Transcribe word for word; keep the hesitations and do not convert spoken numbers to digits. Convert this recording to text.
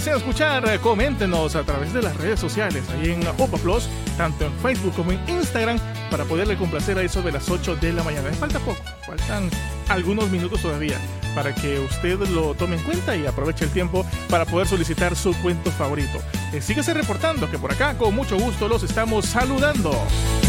Sea escuchar, eh, coméntenos a través de las redes sociales, ahí en Opa Plus, tanto en Facebook como en Instagram, para poderle complacer a eso de las ocho de la mañana. Me falta poco, faltan algunos minutos todavía para que usted lo tome en cuenta y aproveche el tiempo para poder solicitar su cuento favorito. Eh, síguese reportando, que por acá con mucho gusto los estamos saludando.